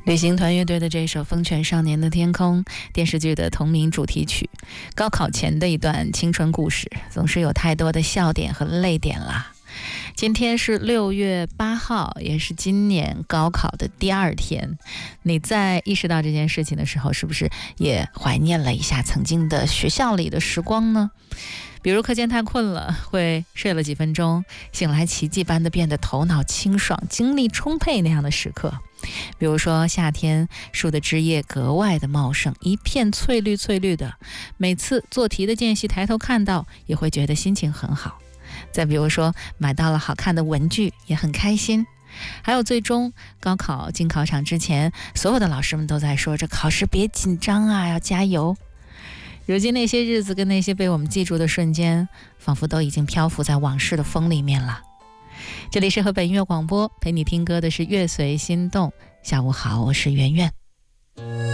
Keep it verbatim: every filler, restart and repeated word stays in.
旅行团乐队的这首《风犬少年的天空》，电视剧的同名主题曲，高考前的一段青春故事，总是有太多的笑点和泪点啦。今天是六月八号，也是今年高考的第二天。你在意识到这件事情的时候，是不是也怀念了一下曾经的学校里的时光呢？比如课间太困了，会睡了几分钟，醒来奇迹般的变得头脑清爽、精力充沛那样的时刻。比如说夏天，树的枝叶格外的茂盛，一片翠绿翠绿的，每次做题的间隙抬头看到，也会觉得心情很好。再比如说买到了好看的文具，也很开心。还有最终高考进考场之前，所有的老师们都在说，这考试别紧张啊，要加油。如今那些日子跟那些被我们记住的瞬间，仿佛都已经漂浮在往事的风里面了。这里是河北音乐广播，陪你听歌的是乐随心动。下午好，我是圆圆。